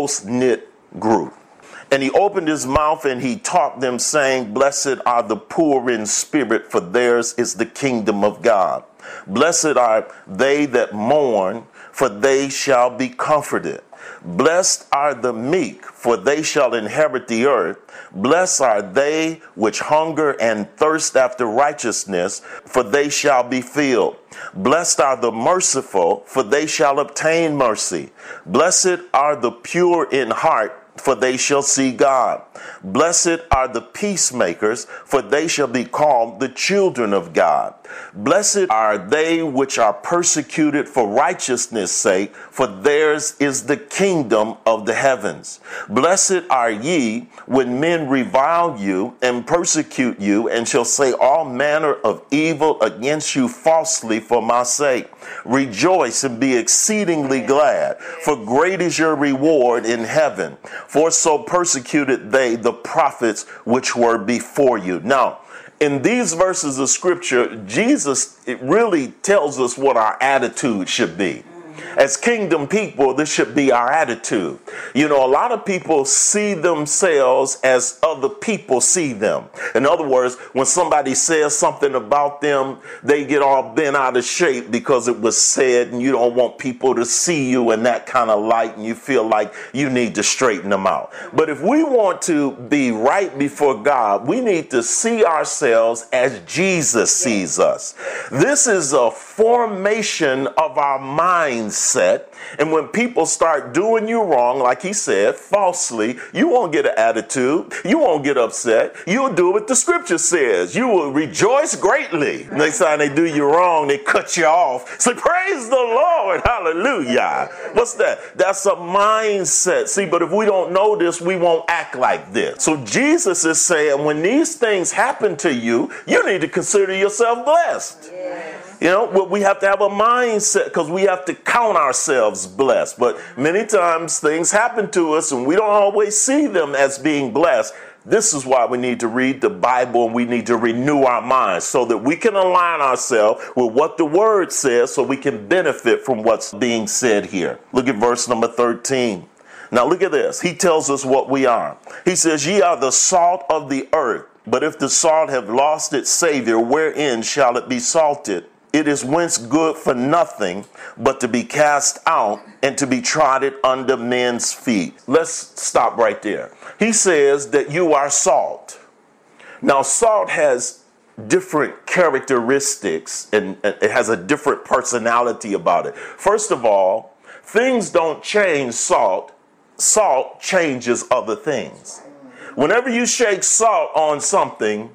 close-knit group. And he opened his mouth and he taught them, saying, Blessed are the poor in spirit, for theirs is the kingdom of God. Blessed are they that mourn, for they shall be comforted. Blessed are the meek, for they shall inherit the earth. Blessed are they which hunger and thirst after righteousness, for they shall be filled. Blessed are the merciful, for they shall obtain mercy. Blessed are the pure in heart, for they shall see God. Blessed are the peacemakers, for they shall be called the children of God. Blessed are they which are persecuted for righteousness' sake, for theirs is the kingdom of the heavens. Blessed are ye when men revile you and persecute you, and shall say all manner of evil against you falsely for my sake. Rejoice and be exceedingly glad, for great is your reward in heaven. For so persecuted they the prophets which were before you. Now, in these verses of scripture, Jesus, it really tells us what our attitude should be. As kingdom people, this should be our attitude. You know, a lot of people see themselves as other people see them. In other words, when somebody says something about them, they get all bent out of shape because it was said, and you don't want people to see you in that kind of light, and you feel like you need to straighten them out. But if we want to be right before God, we need to see ourselves as Jesus sees us. This is a formation of our mindset. And when people start doing you wrong, like he said, falsely, you won't get an attitude. You won't get upset. You'll do what the scripture says. You will rejoice greatly. Next time they do you wrong, they cut you off. Say, praise the Lord. Hallelujah. What's that? That's a mindset. See, but if we don't know this, we won't act like this. So Jesus is saying, when these things happen to you, you need to consider yourself blessed. Yes. You know, we have to have a mindset because we have to count ourselves blessed. But many times things happen to us and we don't always see them as being blessed. This is why we need to read the Bible and we need to renew our minds so that we can align ourselves with what the word says so we can benefit from what's being said here. Look at verse number 13. Now look at this. He tells us what we are. He says, ye are the salt of the earth. But if the salt have lost its savor, wherein shall it be salted? It is whence good for nothing but to be cast out and to be trodden under men's feet. Let's stop right there. He says that you are salt. Now, salt has different characteristics and it has a different personality about it. First of all, things don't change salt. Salt changes other things. Whenever you shake salt on something,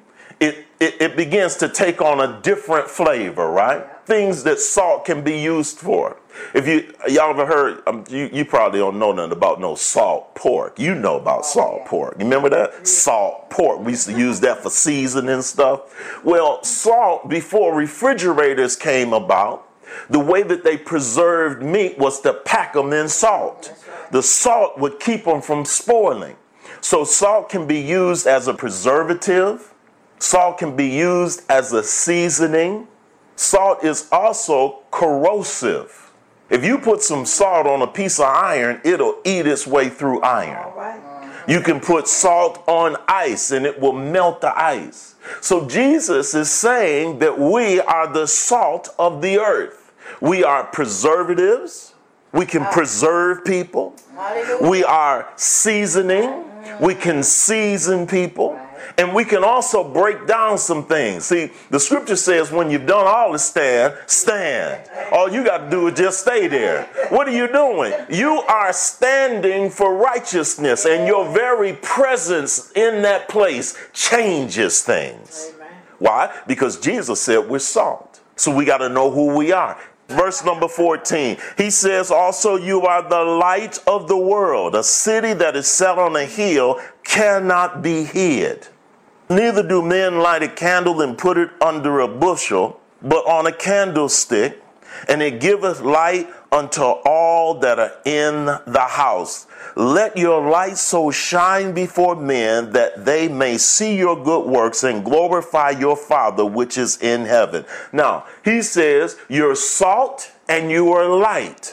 it begins to take on a different flavor, right? Things that salt can be used for. If y'all ever heard, you probably don't know nothing about no salt pork. You know about salt pork. You remember that? Yeah. Salt pork. We used to use that for seasoning and stuff. Well, salt, before refrigerators came about, the way that they preserved meat was to pack them in salt. The salt would keep them from spoiling. So salt can be used as a preservative. Salt can be used as a seasoning. Salt is also corrosive. If you put some salt on a piece of iron, it'll eat its way through iron. All right. You can put salt on ice and it will melt the ice. So Jesus is saying that we are the salt of the earth. We are preservatives. We can preserve people. We are seasoning. We can season people. And we can also break down some things. See, the scripture says when you've done all to stand, stand. All you got to do is just stay there. What are you doing? You are standing for righteousness, and your very presence in that place changes things. Why? Because Jesus said we're salt. So we got to know who we are. Verse number 14, he says, also you are the light of the world. A city that is set on a hill cannot be hid. Neither do men light a candle and put it under a bushel, but on a candlestick, and it giveth light unto all that are in the house. Let your light so shine before men that they may see your good works and glorify your Father which is in heaven. Now, he says you're salt and you are light.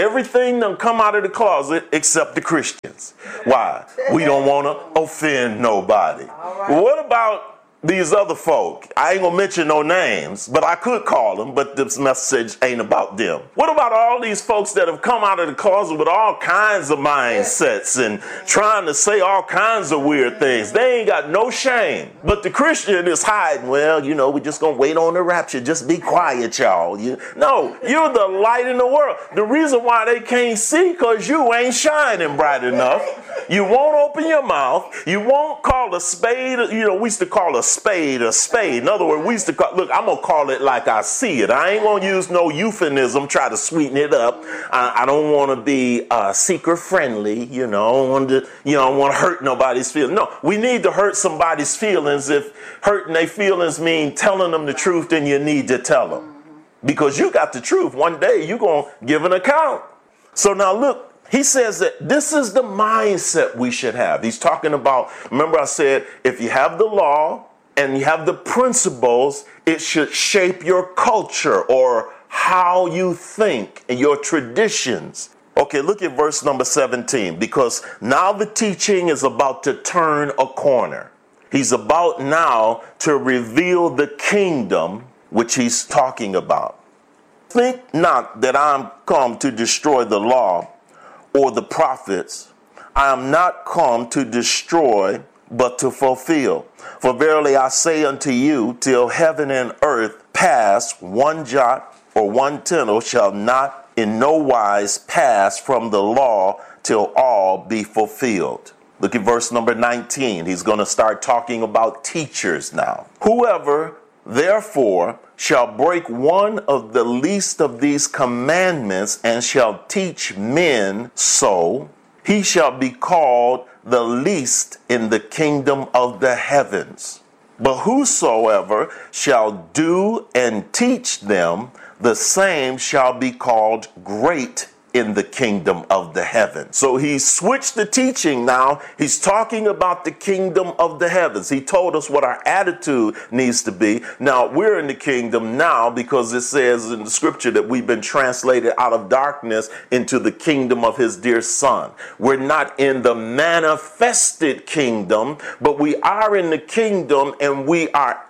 Everything done come out of the closet except the Christians. Why? We don't want to offend nobody. Well, what about these other folk? I ain't gonna mention no names, but I could call them, but this message ain't about them. What about all these folks that have come out of the closet with all kinds of mindsets and trying to say all kinds of weird things? They ain't got no shame. But the Christian is hiding. Well, we're just gonna wait on the rapture. Just be quiet, y'all. No, you're the light in the world. The reason why they can't see, because you ain't shining bright enough. You won't open your mouth. You won't call a spade. We used to call a spade a spade. In other words, we used to call, look, I'm going to call it like I see it. I ain't going to use no euphemism, try to sweeten it up. I don't want to be seeker friendly. I don't want to hurt nobody's feelings. No, we need to hurt somebody's feelings. If hurting their feelings mean telling them the truth, then you need to tell them. Because you got the truth. One day you're going to give an account. So now look. He says that this is the mindset we should have. He's talking about, remember I said, if you have the law and you have the principles, it should shape your culture or how you think and your traditions. Okay, look at verse number 17, because now the teaching is about to turn a corner. He's about now to reveal the kingdom which he's talking about. Think not that I'm come to destroy the law or the prophets. I am not come to destroy, but to fulfill. For verily I say unto you, till heaven and earth pass, one jot or one tittle shall not in no wise pass from the law till all be fulfilled. Look at verse number 19. He's going to start talking about teachers now. Whoever therefore shall break one of the least of these commandments and shall teach men so, he shall be called the least in the kingdom of the heavens. But whosoever shall do and teach them, the same shall be called great in the kingdom of the heavens. So he switched the teaching now. He's talking about the kingdom of the heavens. He told us what our attitude needs to be. Now we're in the kingdom now because it says in the scripture that we've been translated out of darkness into the kingdom of his dear son. We're not in the manifested kingdom, but we are in the kingdom and we are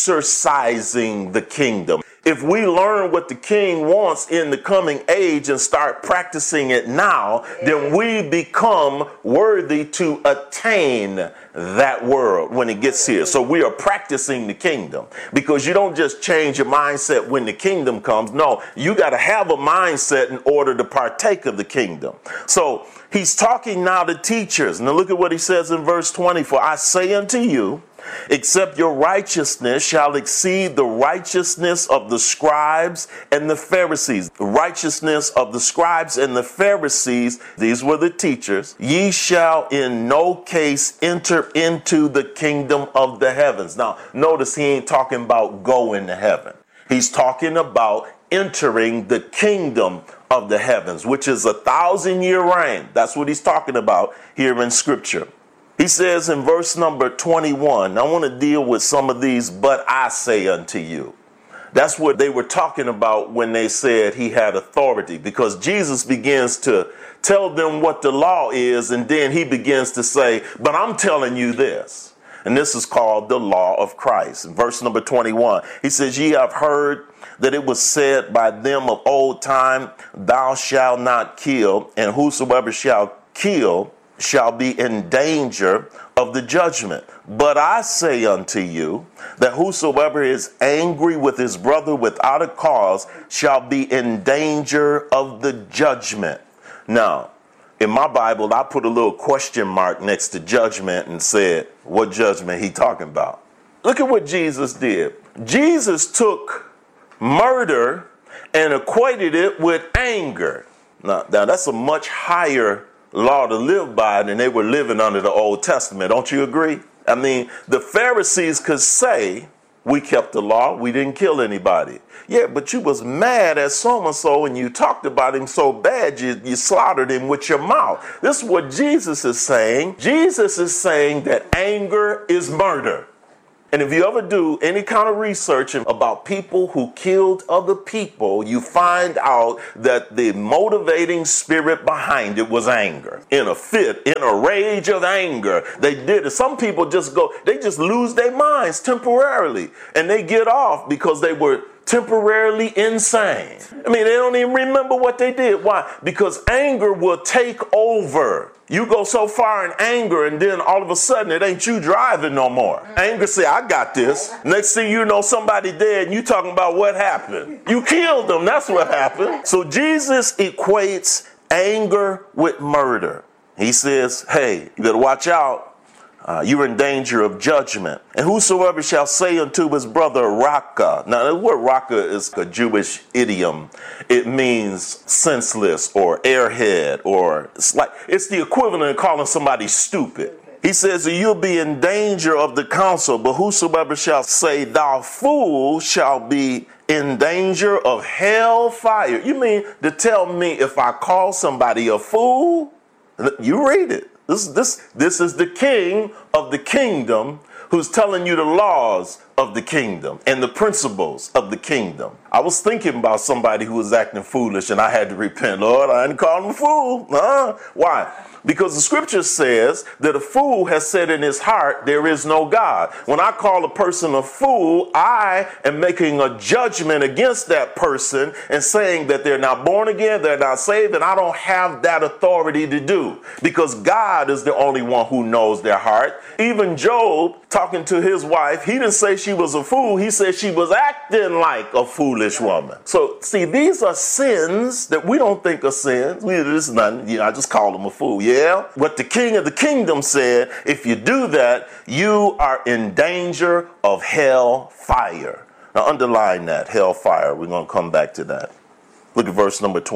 exercising the kingdom. If we learn what the king wants in the coming age and start practicing it now, then we become worthy to attain that world when it gets here. So we are practicing the kingdom, because you don't just change your mindset when the kingdom comes. No, you got to have a mindset in order to partake of the kingdom. So he's talking now to teachers. Now look at what he says in verse 20. For I say unto you, except your righteousness shall exceed the righteousness of the scribes and the Pharisees. The righteousness of the scribes and the Pharisees, these were the teachers, ye shall in no case enter into the kingdom of the heavens. Now, notice he ain't talking about going to heaven. He's talking about entering the kingdom of the heavens, which is 1,000-year reign. That's what he's talking about here in scripture. He says in verse number 21, I want to deal with some of these, but I say unto you. That's what they were talking about when they said he had authority, because Jesus begins to tell them what the law is, and then he begins to say, but I'm telling you this. And this is called the law of Christ. In verse number 21, he says, ye have heard that it was said by them of old time, thou shalt not kill, and whosoever shall kill shall be in danger of the judgment. But I say unto you that whosoever is angry with his brother without a cause shall be in danger of the judgment. Now, in my Bible, I put a little question mark next to judgment and said, what judgment he talking about? Look at what Jesus did. Jesus took murder and equated it with anger. Now that's a much higher law to live by than they were living under the Old Testament. Don't you agree? I mean, the Pharisees could say, we kept the law, we didn't kill anybody. Yeah, but you was mad at so-and-so and you talked about him so bad you slaughtered him with your mouth. This is what Jesus is saying. Jesus is saying that anger is murder. And if you ever do any kind of research about people who killed other people, you find out that the motivating spirit behind it was anger. In a fit, in a rage of anger, they did it. Some people they just lose their minds temporarily, and they get off because they were temporarily insane. I mean, they don't even remember what they did. Why? Because anger will take over. You go so far in anger, and then all of a sudden it ain't you driving no more. Anger say, I got this. Next thing you know, somebody dead, and you talking about what happened. You killed them. That's what happened. So Jesus equates anger with murder. He says, hey, you better watch out. You're in danger of judgment. And whosoever shall say unto his brother, Raka. Now, the word Raka is a Jewish idiom. It means senseless or airhead, or it's the equivalent of calling somebody stupid. He says that you'll be in danger of the council, but whosoever shall say, thou fool, shall be in danger of hell fire. You mean to tell me if I call somebody a fool? You read it. This is the king of the kingdom who's telling you the laws of the kingdom and the principles of the kingdom. I was thinking about somebody who was acting foolish, and I had to repent. Lord, I didn't call him a fool. Why? Because the scripture says that a fool has said in his heart, there is no God. When I call a person a fool, I am making a judgment against that person and saying that they're not born again, they're not saved, and I don't have that authority to do, because God is the only one who knows their heart. Even Job, talking to his wife, he didn't say she was a fool. He said she was acting like a foolish woman. So, see, these are sins that we don't think are sins. This is nothing. I just call them a fool. Yeah. What the king of the kingdom said, if you do that, you are in danger of hell fire. Now, underline that, hell fire. We're going to come back to that. Look at verse number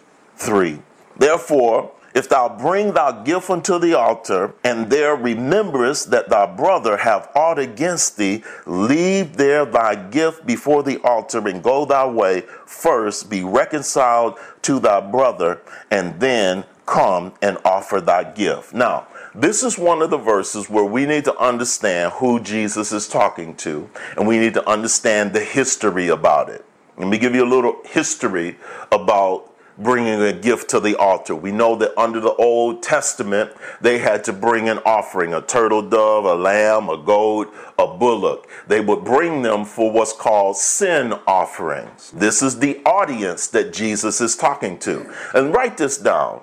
23. Therefore, if thou bring thy gift unto the altar, and there rememberest that thy brother have aught against thee, leave there thy gift before the altar, and go thy way. First be reconciled to thy brother, and then come and offer thy gift. Now, this is one of the verses where we need to understand who Jesus is talking to, and we need to understand the history about it. Let me give you a little history about bringing a gift to the altar. We know that under the Old Testament, they had to bring an offering, a turtle dove, a lamb, a goat, a bullock. They would bring them for what's called sin offerings. This is the audience that Jesus is talking to. And write this down.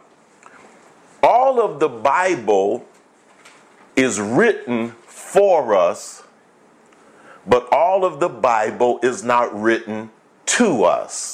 All of the Bible is written for us, but all of the Bible is not written to us.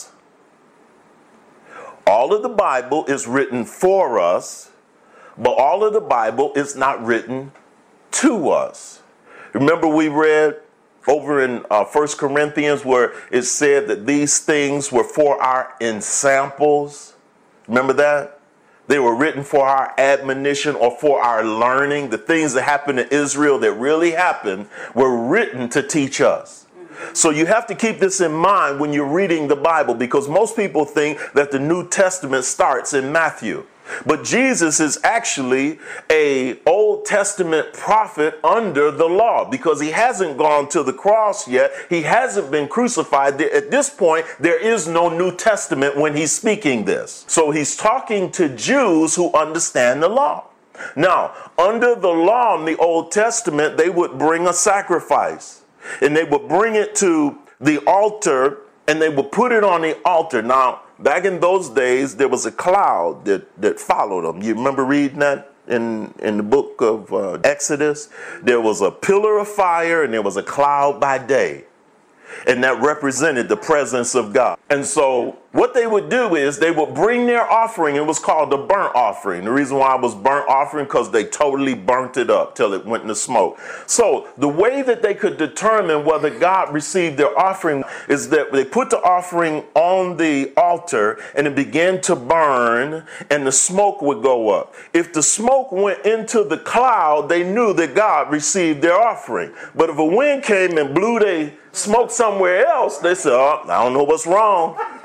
All of the Bible is written for us, but all of the Bible is not written to us. Remember, we read over in 1 Corinthians where it said that these things were for our ensamples. Remember that? They were written for our admonition or for our learning. The things that happened to Israel that really happened were written to teach us. So you have to keep this in mind when you're reading the Bible, because most people think that the New Testament starts in Matthew. But Jesus is actually an Old Testament prophet under the law, because he hasn't gone to the cross yet. He hasn't been crucified. At this point, there is no New Testament when he's speaking this. So he's talking to Jews who understand the law. Now, under the law in the Old Testament, they would bring a sacrifice. And they would bring it to the altar, and they would put it on the altar. Now, back in those days, there was a cloud that followed them. You remember reading that in the book of Exodus? There was a pillar of fire, and there was a cloud by day. And that represented the presence of God. And so what they would do is they would bring their offering. It was called the burnt offering. The reason why it was burnt offering, because they totally burnt it up till it went into smoke. So the way that they could determine whether God received their offering is that they put the offering on the altar, and it began to burn, and the smoke would go up. If the smoke went into the cloud, they knew that God received their offering. But if a wind came and blew their smoke somewhere else, they said, oh, I don't know what's wrong.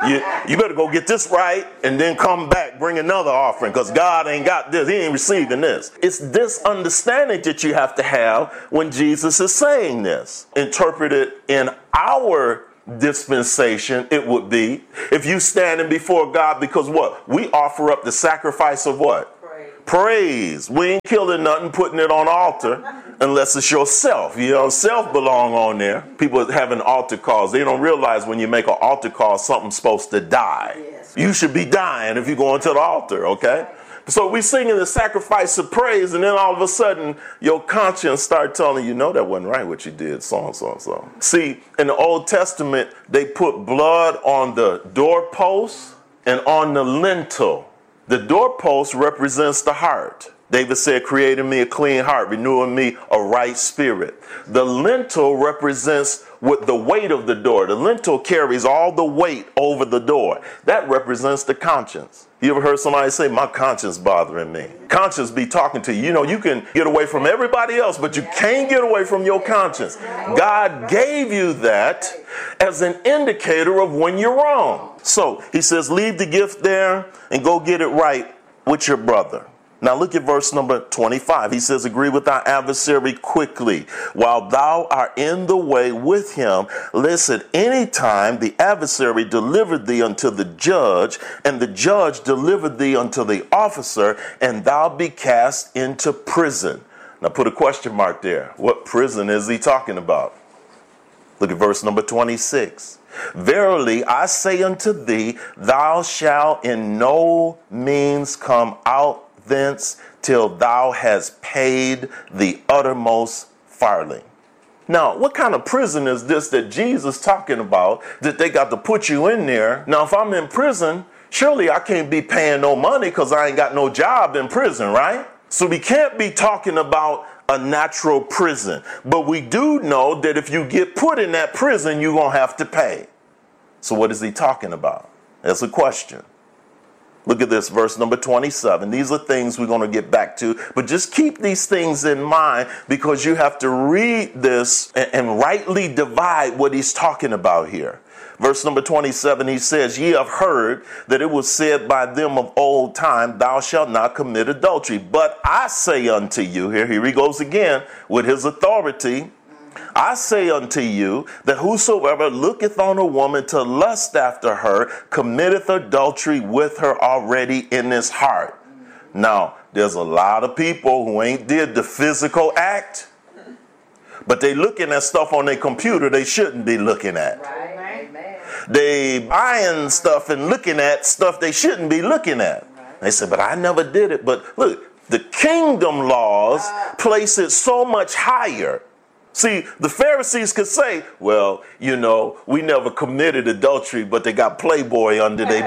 You better go get this right and then come back, bring another offering, because God ain't got this. He ain't receiving this. It's this understanding that you have to have when Jesus is saying this. Interpreted in our dispensation, it would be, if you standing before God, because what? We offer up the sacrifice of what? Praise. We ain't killing nothing, putting it on the altar, unless it's yourself. You know, self belong on there. People having altar calls. They don't realize when you make an altar call, something's supposed to die. Yes. You should be dying if you go into the altar, okay? So we singing the sacrifice of praise, and then all of a sudden, your conscience start telling you, no, that wasn't right what you did, so and so and so. See, in the Old Testament, they put blood on the doorpost and on the lintel. The doorpost represents the heart. David said, create in me a clean heart, renew in me a right spirit. The lintel represents with the weight of the door. The lintel carries all the weight over the door. That represents the conscience. You ever heard somebody say, my conscience bothering me? Conscience be talking to you. You know, you can get away from everybody else, but you can't get away from your conscience. God gave you that as an indicator of when you're wrong. So he says, leave the gift there and go get it right with your brother. Now look at verse number 25. He says, agree with thy adversary quickly while thou art in the way with him. Listen, anytime the adversary delivered thee unto the judge, and the judge delivered thee unto the officer, and thou be cast into prison. Now put a question mark there. What prison is he talking about? Look at verse number 26. Verily I say unto thee, thou shalt in no means come out thence till thou hast paid the uttermost farthing. Now, what kind of prison is this that Jesus talking about that they got to put you in there? Now, if I'm in prison, surely I can't be paying no money because I ain't got no job in prison, right? So we can't be talking about a natural prison. But we do know that if you get put in that prison, you're going to have to pay. So what is he talking about? That's a question. Look at this, verse number 27. These are things we're going to get back to, but just keep these things in mind because you have to read this and rightly divide what he's talking about here. Verse number 27, he says, ye have heard that it was said by them of old time, thou shalt not commit adultery. But I say unto you, here he goes again with his authority, I say unto you that whosoever looketh on a woman to lust after her committeth adultery with her already in his heart. Now, there's a lot of people who ain't did the physical act, but they looking at stuff on their computer they shouldn't be looking at. Right. They buying stuff and looking at stuff they shouldn't be looking at. They say, but I never did it. But look, the kingdom laws place it so much higher. See, the Pharisees could say, well, you know, we never committed adultery, but they got Playboy under their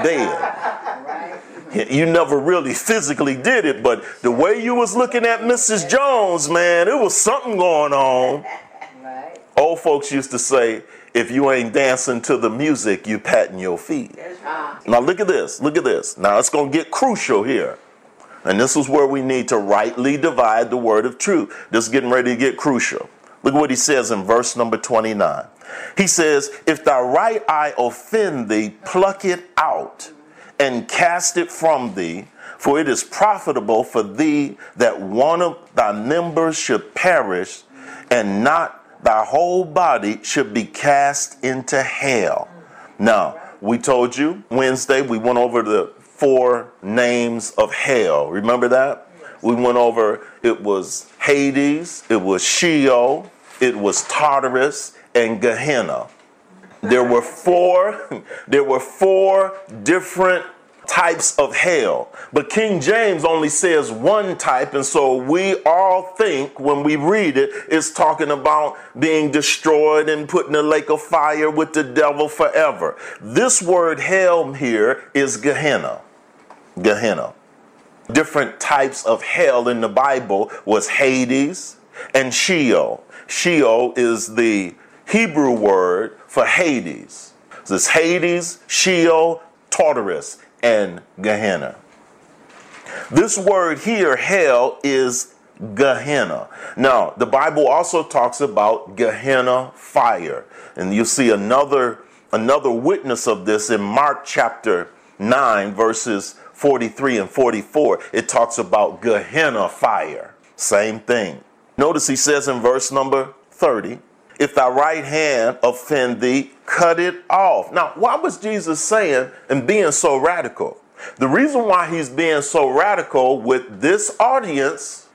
bed. You never really physically did it, but the way you was looking at Mrs. Jones, man, it was something going on. Old folks used to say, if you ain't dancing to the music, you patting your feet. Now look at this, look at this. Now it's going to get crucial here. And this is where we need to rightly divide the word of truth. This is getting ready to get crucial. Look what he says in verse number 29. He says, if thy right eye offend thee, pluck it out and cast it from thee, for it is profitable for thee that one of thy members should perish, and not thy whole body should be cast into hell. Now, we told you Wednesday, we went over the 4 names of hell. Remember that? We went over, it was Hades, it was Sheol, it was Tartarus, and Gehenna. There were four different types of hell. But King James only says one type, and so we all think when we read it, it's talking about being destroyed and put in a lake of fire with the devil forever. This word hell here is Gehenna. Gehenna. Different types of hell in the Bible was Hades and Sheol. Sheol is the Hebrew word for Hades. So it's Hades, Sheol, Tartarus, and Gehenna. This word here, hell, is Gehenna. Now, the Bible also talks about Gehenna fire. And you see another another witness of this in Mark chapter 9, verses 43 and 44. It talks about Gehenna fire. Same thing. Notice he says in verse number 30, if thy right hand offend thee, cut it off. Now, why was Jesus saying and being so radical? The reason why he's being so radical with this audience,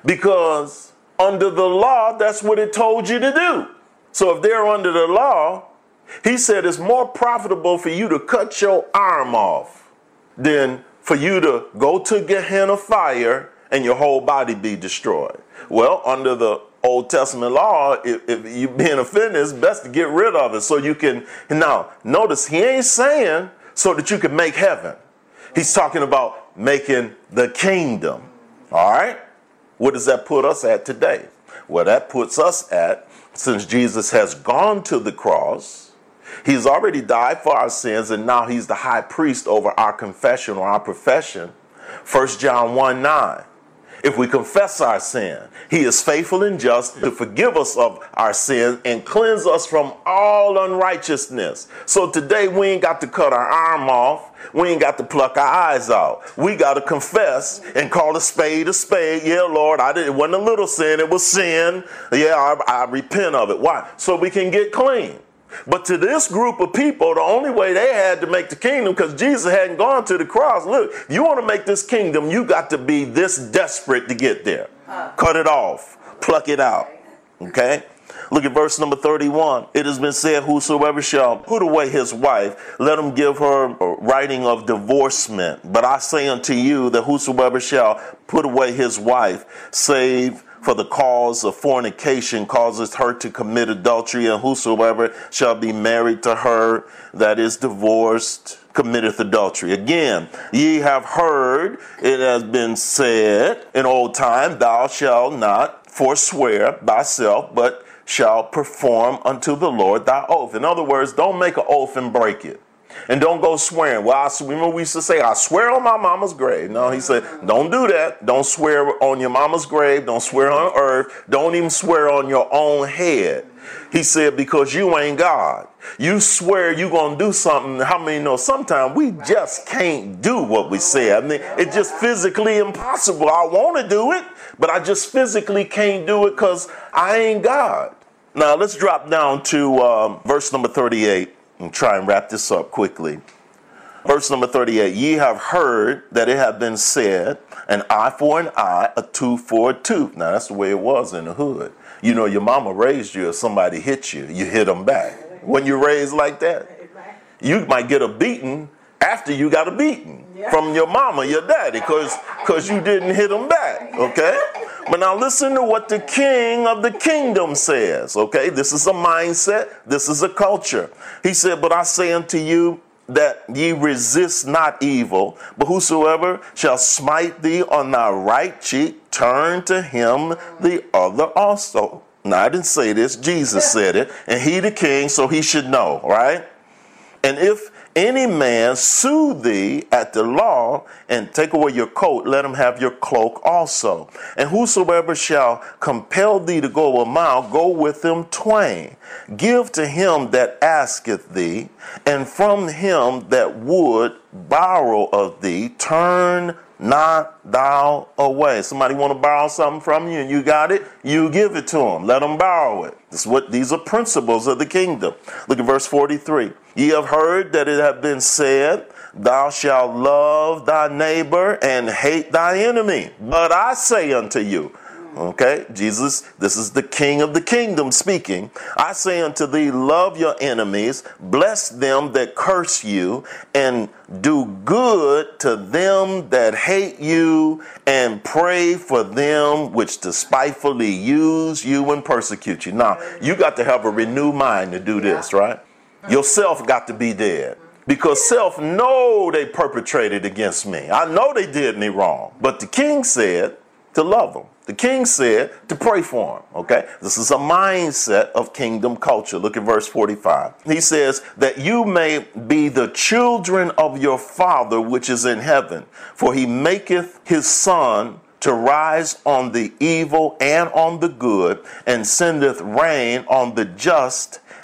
because under the law, that's what it told you to do. So if they're under the law, he said it's more profitable for you to cut your arm off than for you to go to Gehenna fire and your whole body be destroyed. Well, under the Old Testament law, if you're being offended, it's best to get rid of it so you can. Now, notice he ain't saying so that you can make heaven. He's talking about making the kingdom. All right? What does that put us at today? Well, that puts us at, since Jesus has gone to the cross, he's already died for our sins, and now he's the high priest over our confession or our profession. 1 John 1:9. If we confess our sin, he is faithful and just to forgive us of our sins and cleanse us from all unrighteousness. So today we ain't got to cut our arm off. We ain't got to pluck our eyes out. We got to confess and call a spade a spade. Yeah, Lord, it wasn't a little sin. It was sin. Yeah, I repent of it. Why? So we can get clean. But to this group of people, the only way they had to make the kingdom, because Jesus hadn't gone to the cross, look, you want to make this kingdom, you got to be this desperate to get there. Cut it off. Pluck it out. Okay? Look at verse number 31. It has been said, whosoever shall put away his wife, let him give her a writing of divorcement. But I say unto you that whosoever shall put away his wife, save for the cause of fornication, causes her to commit adultery, and whosoever shall be married to her that is divorced committeth adultery. Again, ye have heard, it has been said in old time, thou shalt not forswear thyself, but shalt perform unto the Lord thy oath. In other words, don't make an oath and break it. And don't go swearing. Well, remember we used to say, I swear on my mama's grave. No, he said, don't do that. Don't swear on your mama's grave. Don't swear on earth. Don't even swear on your own head. He said, because you ain't God. You swear you're going to do something. How many know sometimes we just can't do what we say? I mean, it's just physically impossible. I want to do it, but I just physically can't do it because I ain't God. Now, let's drop down to verse number 38. And try and wrap this up quickly. Verse number 38, ye have heard that it have been said, an eye for an eye, a tooth for a tooth. Now, that's the way it was in the hood. You know, your mama raised you. If somebody hit you, you hit them back. When you're raised like that, you might get a beating after you got a beating from your mama, your daddy, because you didn't hit them back, okay? But now listen to what the king of the kingdom says, okay? This is a mindset. This is a culture. He said, but I say unto you that ye resist not evil, but whosoever shall smite thee on thy right cheek, turn to him the other also. Now, I didn't say this. Jesus said it, and he the king, so he should know, right? And if any man sue thee at the law and take away your coat, let him have your cloak also. And whosoever shall compel thee to go a mile, go with him twain. Give to him that asketh thee, and from him that would borrow of thee, turn not thou away. Somebody want to borrow something from you and you got it, you give it to them. Let them borrow it. These are principles of the kingdom. Look at verse 43. Ye have heard that it hath been said, thou shalt love thy neighbor and hate thy enemy. But I say unto you, okay, Jesus, this is the king of the kingdom speaking. I say unto thee, love your enemies, bless them that curse you, and do good to them that hate you, and pray for them which despitefully use you and persecute you. Now, you got to have a renewed mind to do this, right? Yourself got to be dead. Because self know they perpetrated against me. I know they did me wrong. But the king said to love them. The king said to pray for them, okay? This is a mindset of kingdom culture. Look at verse 45. He says that you may be the children of your Father which is in heaven, for he maketh his sun to rise on the evil and on the good, and sendeth rain on the just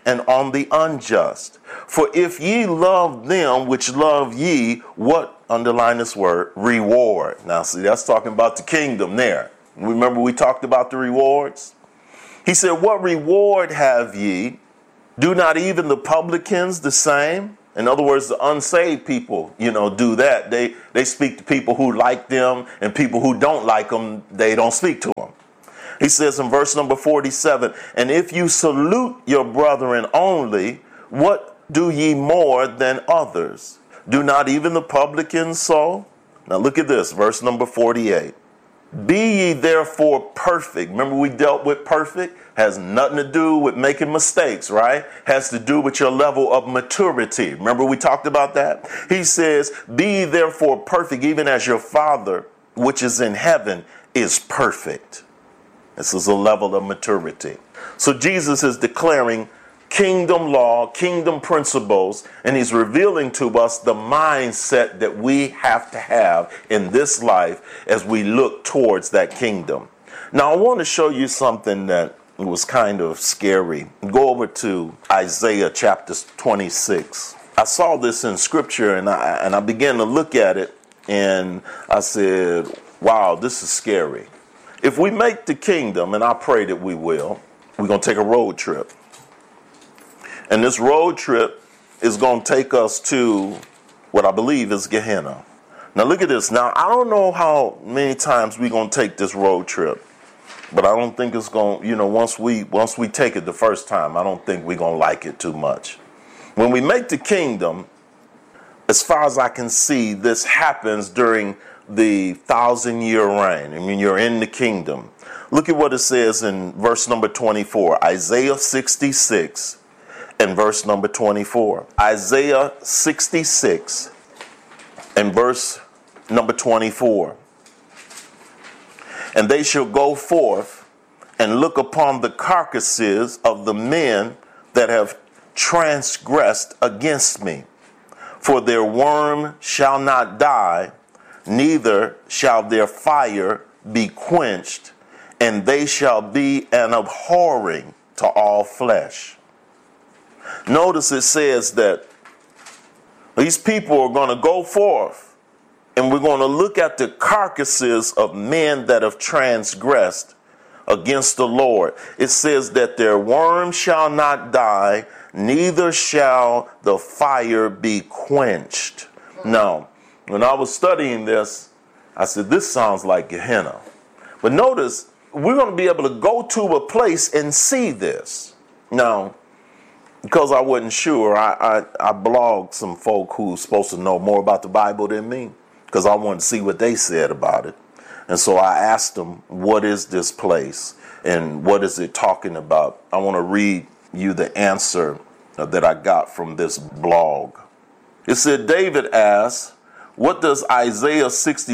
and on the unjust. For if ye love them which love ye, what, underline this word, reward. Now see, that's talking about the kingdom there. Remember we talked about the rewards? He said, what reward have ye? Do not even the publicans the same? In other words, the unsaved people, do that. They speak to people who like them, and people who don't like them, they don't speak to them. He says in verse number 47, and if you salute your brethren only, what do ye more than others? Do not even the publicans so? Now look at this, verse number 48. Be ye therefore perfect. Remember we dealt with perfect? Has nothing to do with making mistakes, right? Has to do with your level of maturity. Remember we talked about that? He says, be ye therefore perfect, even as your Father, which is in heaven, is perfect. This is a level of maturity. So Jesus is declaring kingdom law, kingdom principles, and he's revealing to us the mindset that we have to have in this life as we look towards that kingdom. Now, I want to show you something that was kind of scary. Go over to Isaiah chapter 26. I saw this in scripture and I began to look at it and I said, wow, this is scary. If we make the kingdom, and I pray that we will, we're going to take a road trip. And this road trip is going to take us to what I believe is Gehenna. Now look at this. Now, I don't know how many times we're going to take this road trip. But I don't think it's going, once we take it the first time, I don't think we're going to like it too much. When we make the kingdom, as far as I can see, this happens during the 1,000-year reign. I mean, you're in the kingdom. Look at what it says in verse number 24, Isaiah 66 and verse number 24. Isaiah 66 and verse number 24. And they shall go forth and look upon the carcasses of the men that have transgressed against me. For their worm shall not die, neither shall their fire be quenched, and they shall be an abhorring to all flesh. Notice it says that these people are going to go forth, and we're going to look at the carcasses of men that have transgressed against the Lord. It says that their worm shall not die, neither shall the fire be quenched. Now, when I was studying this, I said, this sounds like Gehenna. But notice, we're going to be able to go to a place and see this. Now, because I wasn't sure, I blogged some folk who's supposed to know more about the Bible than me, because I wanted to see what they said about it. And so I asked them, what is this place? And what is it talking about? I want to read you the answer that I got from this blog. It said, David asked, what does Isaiah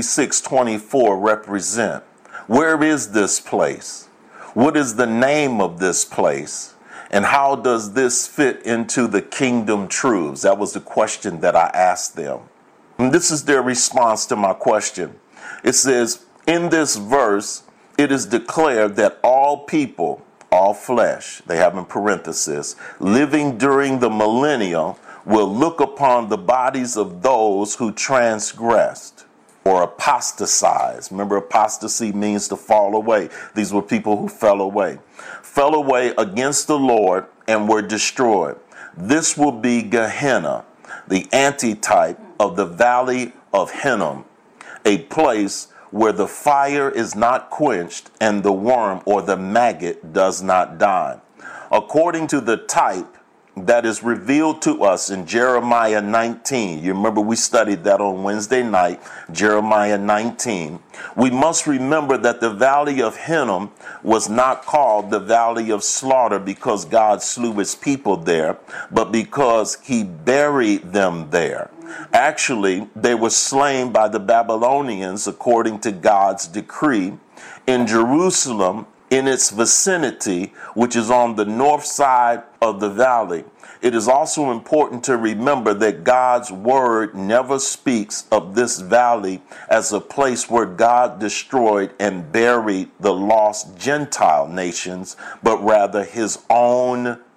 66:24 represent? Where is this place? What is the name of this place? And how does this fit into the kingdom truths? That was the question that I asked them. And this is their response to my question. It says, in this verse, it is declared that all people, all flesh, they have in parenthesis, living during the millennium will look upon the bodies of those who transgressed or apostatized. Remember, apostasy means to fall away. These were people who fell away against the Lord and were destroyed. This will be Gehenna, the antitype of the valley of Hinnom, a place where the fire is not quenched and the worm or the maggot does not die. According to the type that is revealed to us in Jeremiah 19. You remember we studied that on Wednesday night, Jeremiah 19. We must remember that the valley of Hinnom was not called the valley of slaughter because God slew his people there, but because he buried them there. Actually, they were slain by the Babylonians according to God's decree in Jerusalem, in its vicinity, which is on the north side of the valley. It is also important to remember that God's word never speaks of this valley as a place where God destroyed and buried the lost Gentile nations, but rather his own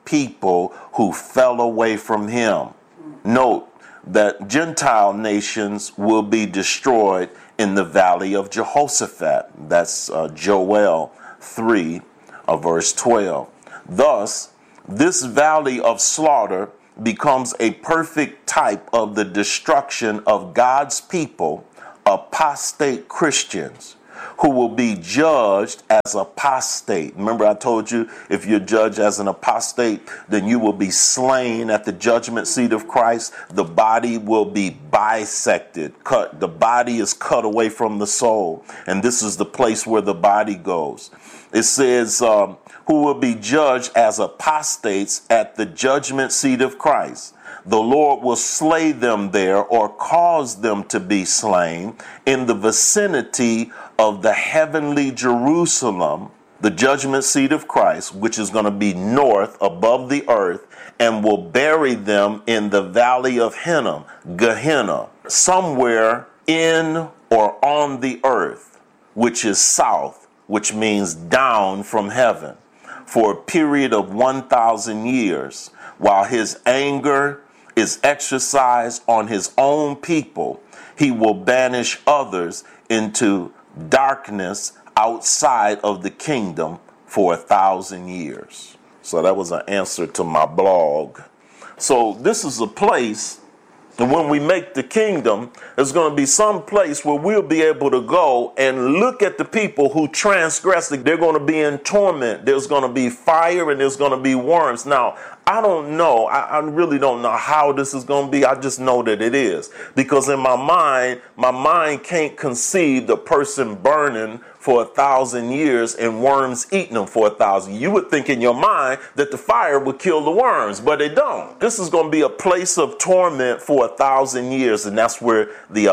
people who fell away from him. Note that Gentile nations will be destroyed in the valley of Jehoshaphat. That's Joel 3, verse 12. Thus, this valley of slaughter becomes a perfect type of the destruction of God's people, apostate Christians, who will be judged as apostate. Remember, I told you, if you're judged as an apostate, then you will be slain at the judgment seat of Christ. The body will be bisected, cut. The body is cut away from the soul. And this is the place where the body goes. It says, who will be judged as apostates at the judgment seat of Christ. The Lord will slay them there, or cause them to be slain, in the vicinity of the heavenly Jerusalem, the judgment seat of Christ, which is going to be north above the earth, and will bury them in the valley of Hinnom, Gehenna, somewhere in or on the earth, which is south, which means down from heaven, for a period of 1,000 years, while his anger is exercised on his own people. He will banish others into darkness outside of the kingdom for 1,000 years. So that was an answer to my blog. So this is a place, and when we make the kingdom, there's going to be some place where we'll be able to go and look at the people who transgress. They're going to be in torment. There's going to be fire, and there's going to be worms. Now, I don't know. I really don't know how this is going to be. I just know that it is. Because in my mind can't conceive the person burning for 1,000 years and worms eating them for 1,000. You would think in your mind that the fire would kill the worms, but it don't. This is going to be a place of torment for 1,000 years, and that's where the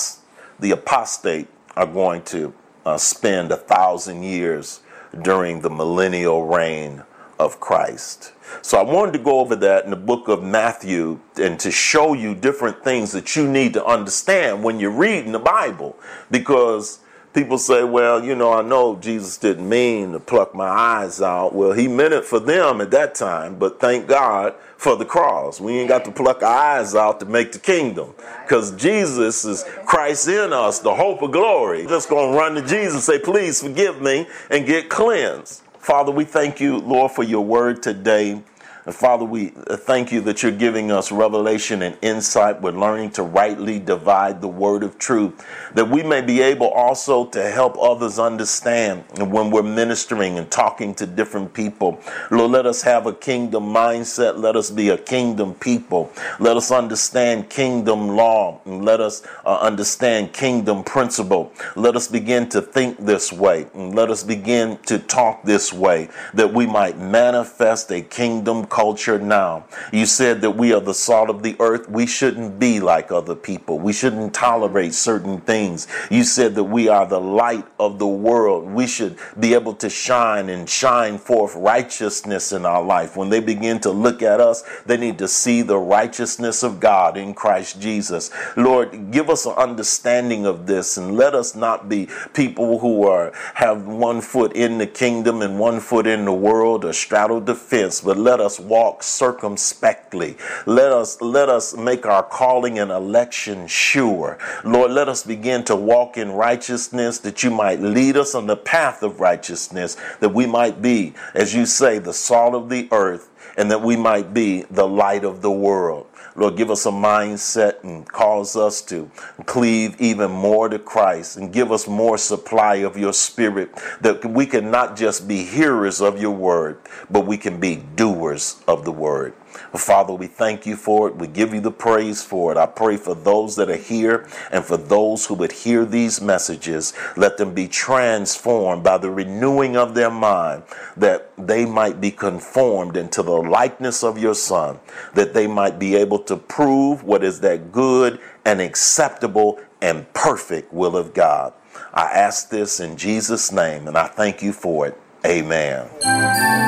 apostate are going to spend 1,000 years during the millennial reign of Christ. So I wanted to go over that in the book of Matthew, and to show you different things that you need to understand when you're reading the Bible. Because people say, well, I know Jesus didn't mean to pluck my eyes out. Well, he meant it for them at that time, but thank God for the cross. We ain't got to pluck our eyes out to make the kingdom, because Jesus is Christ in us, the hope of glory. Just going to run to Jesus and say, please forgive me, and get cleansed. Father, we thank you, Lord, for your word today. And Father, we thank you that you're giving us revelation and insight. We're learning to rightly divide the word of truth, that we may be able also to help others understand. And when we're ministering and talking to different people, Lord, let us have a kingdom mindset. Let us be a kingdom people. Let us understand kingdom law, and let us understand kingdom principle. Let us begin to think this way, and let us begin to talk this way, that we might manifest a kingdom culture now. You said that we are the salt of the earth. We shouldn't be like other people. We shouldn't tolerate certain things. You said that we are the light of the world. We should be able to shine and shine forth righteousness in our life. When they begin to look at us, they need to see the righteousness of God in Christ Jesus. Lord, give us an understanding of this, and let us not be people who have one foot in the kingdom and one foot in the world, or straddle the fence, but let us walk circumspectly. Let us make our calling and election sure. Lord, let us begin to walk in righteousness, that you might lead us on the path of righteousness, that we might be, as you say, the salt of the earth, and that we might be the light of the world. Lord, give us a mindset and cause us to cleave even more to Christ, and give us more supply of your spirit, that we can not just be hearers of your word, but we can be doers of the word. Father, we thank you for it. We give you the praise for it. I pray for those that are here, and for those who would hear these messages, let them be transformed by the renewing of their mind, that they might be conformed into the likeness of your Son, that they might be able to prove what is that good and acceptable and perfect will of God. I ask this in Jesus' name, and I thank you for it. Amen.